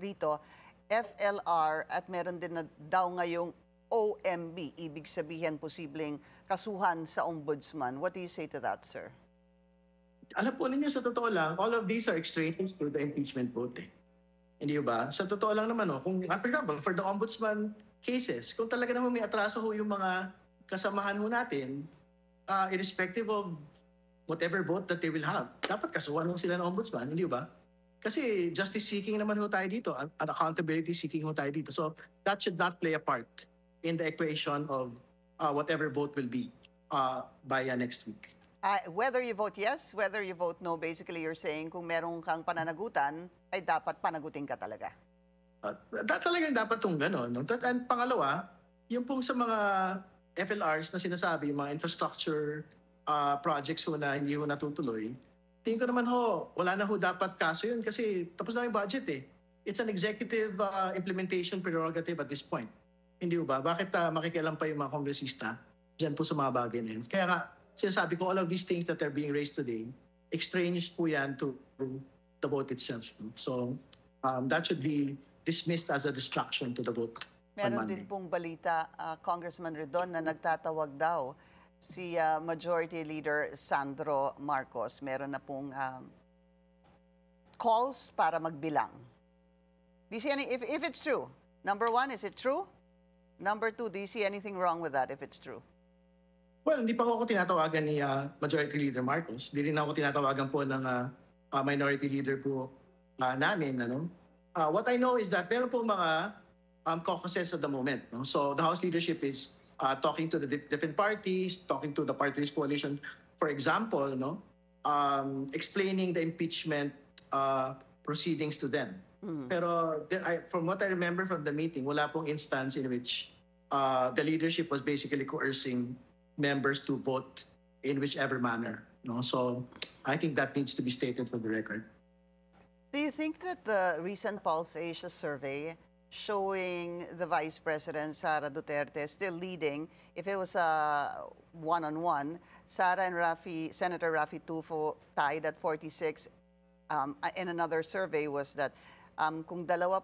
rito, FLR at meron din na daw ngayong OMB, ibig sabihin posibleng kasuhan sa ombudsman. What do you say to that, sir? Alam po ninyo, sa totoo lang, all of these are extraneous to the impeachment vote. Hindi ba? Sa totoo lang naman, kung, for example, for the ombudsman cases, kung talaga naman may atraso ho yung mga kasamahan ho natin, irrespective of whatever vote that they will have, dapat kasuhan ho sila ng ombudsman, hindi ba? Kasi justice seeking naman ho tayo dito, at accountability seeking ho tayo dito. So that should not play a part in the equation of whatever vote will be by next week. Whether you vote yes, whether you vote no, basically you're saying kung merong kang pananagutan, ay dapat panagutin ka talaga. Talagang dapat itong gano'n. No? And pangalawa, yung pong sa mga FLRs na sinasabi, yung mga infrastructure projects ho na hindi ho natutuloy, tingin ko naman ho, wala na ho dapat kaso yun kasi tapos na yung budget eh. It's an executive implementation prerogative at this point. Hindi ho ba? Bakit makikialam pa yung mga kongresista dyan po sa mga bagay na yun? Kaya nga, sinasabi ko, all of these things that are being raised today, extraneous po yan to the vote itself. So, that should be dismissed as a distraction to the vote on Meron Monday. din pong balita, Congressman Redon, na nagtatawag daw si Majority Leader Sandro Marcos. Meron na pong calls para magbilang. Do you see if it's true? Number one, is it true? Number two, do you see anything wrong with that if it's true? Well, hindi pa ako tinatawagan ni Majority Leader Marcos. Hindi rin ako tinatawagan po ng Minority Leader po namin. What I know is that meron po mga caucuses at the moment. No? So the House leadership is talking to the different parties, talking to the parties coalition. For example, explaining the impeachment proceedings to them. Pero from what I remember from the meeting, wala pong instance in which the leadership was basically coercing members to vote in whichever manner. So I think that needs to be stated for the record. Do you think that the recent Pulse Asia survey showing the Vice President, Sara Duterte, still leading, if it was a one-on-one, Sara and Senator Raffy Tulfo tied at 46, and another survey was that kung dalawa